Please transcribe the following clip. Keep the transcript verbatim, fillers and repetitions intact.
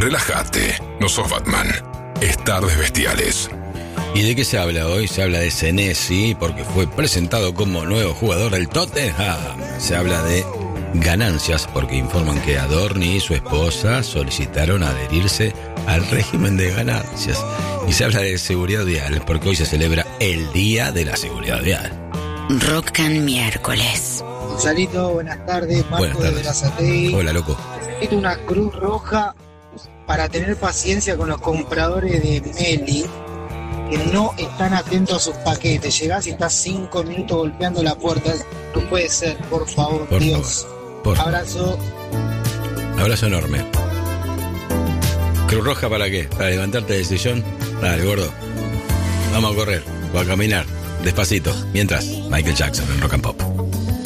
relájate, no sos Batman. Es Tardes Bestiales. ¿Y de qué se habla hoy? Se habla de Senesi, porque fue presentado como nuevo jugador del Tottenham. Se habla de ganancias, porque informan que Adorni y su esposa solicitaron adherirse al régimen de ganancias. Y se habla de seguridad vial, porque hoy se celebra el Día de la Seguridad Vial. Rockcan miércoles. Gonzalito, buenas tardes. Marco Buenas tardes. de Berazategui. Hola, loco. Necesito una cruz roja para tener paciencia con los compradores de Meli que no están atentos a sus paquetes. Llegás y estás cinco minutos golpeando la puerta. No puede ser, por favor, Por Dios. favor. Por favor. Abrazo. Abrazo enorme. ¿Cruz roja para qué? ¿Para levantarte del sillón? Dale, gordo. Vamos a correr o a caminar. Despacito. Mientras, Michael Jackson en Rock and Pop.